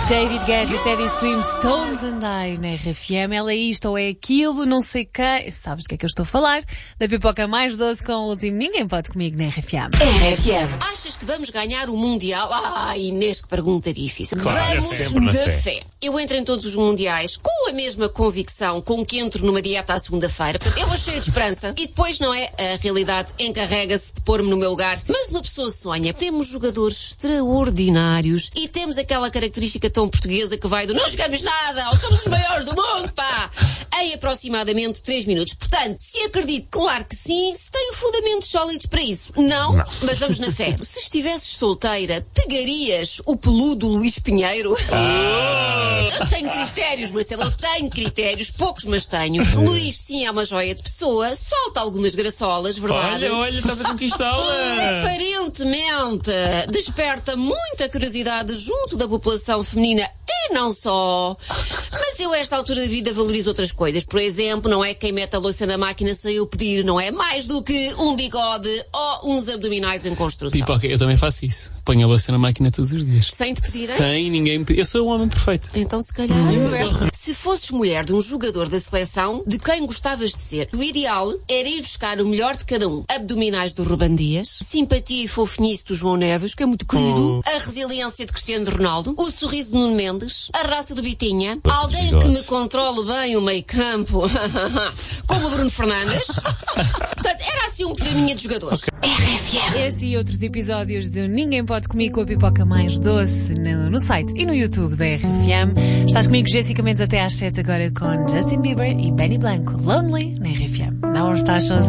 David Guetta, Teddy Swims, Stones and I na RFM. Ela é isto ou é aquilo, não sei quem. Sabes do que é que eu estou a falar? Da pipoca mais doce com o último Ninguém Pode Comigo na RFM. RFM. Achas que vamos ganhar o Mundial? Inês, que pergunta difícil. Claro, Vamos na fé. Eu entro em todos os Mundiais com a mesma convicção com que entro numa dieta à segunda-feira. Portanto, eu vou cheia de esperança. E depois, não é? A realidade encarrega-se de pôr-me no meu lugar. Mas uma pessoa sonha. Temos jogadores extraordinários e temos aquela característica tão portuguesa que vai do não jogamos nada ou somos os maiores do mundo, pá! Em aproximadamente 3 minutos. Portanto, se acredito, claro que sim, se tenho fundamentos sólidos para isso. Não, mas vamos na fé. Se estivesses solteira, pegarias o peludo Luís Pinheiro? Eu tenho critérios, Marcelo, eu tenho critérios, poucos, mas tenho. Luís, sim, é uma joia de pessoa, solta algumas graçolas, verdade? Olha, estás a conquistá-la. Aparentemente, desperta muita curiosidade junto da população feminina e não só. Mas eu, a esta altura da vida, valorizo outras coisas. Por exemplo, não é quem mete a louça na máquina sem eu pedir, não é mais do que um bigode ou uns abdominais em construção. Pipoca, eu também faço isso. Ponho a louça na máquina todos os dias. Sem te pedirem? Sem ninguém me pedir. Eu sou o homem perfeito. Então, se calhar, se fosses mulher de um jogador da seleção, de quem gostavas de ser? O ideal era ir buscar o melhor de cada um. Abdominais do Ruben Dias, simpatia e fofinhice do João Neves, que é muito querido, a resiliência de Cristiano Ronaldo, o sorriso de Nuno Mendes, a raça do Bitinha, alguém que me controle bem o meio-campo, como o Bruno Fernandes. Portanto, era assim um programinha de jogadores. RFM. Este e outros episódios de Ninguém Pode Comigo com a pipoca mais doce no site e no YouTube da RFM. Estás comigo, Jéssica Mendes, até às 7 agora com Justin Bieber e Benny Blanco. Lonely na RFM. Não estás sozinho.